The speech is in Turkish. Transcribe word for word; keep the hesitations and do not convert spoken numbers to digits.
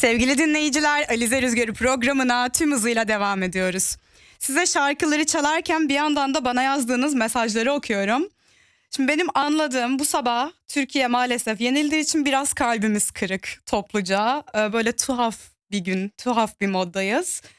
Sevgili dinleyiciler, Alize Rüzgarı programına tüm hızıyla devam ediyoruz. Size şarkıları çalarken bir yandan da bana yazdığınız mesajları okuyorum. Şimdi benim anladığım, bu sabah Türkiye maalesef yenildiği için biraz kalbimiz kırık topluca. Ee, Böyle tuhaf bir gün, tuhaf bir moddayız.